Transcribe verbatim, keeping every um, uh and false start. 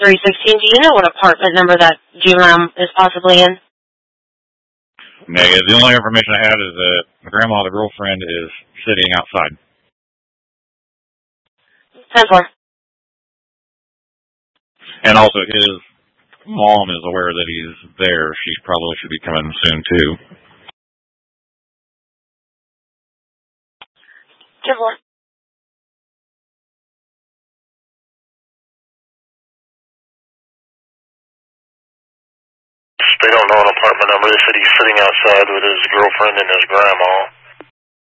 three sixteen. Do you know what apartment number that juvenile is possibly in? Negative. The only information I have is that the grandma, the girlfriend, is sitting outside. ten four. And also, his mom is aware that he's there. She probably should be coming soon, too. ten four. They don't know an apartment number. They said he's sitting outside with his girlfriend and his grandma.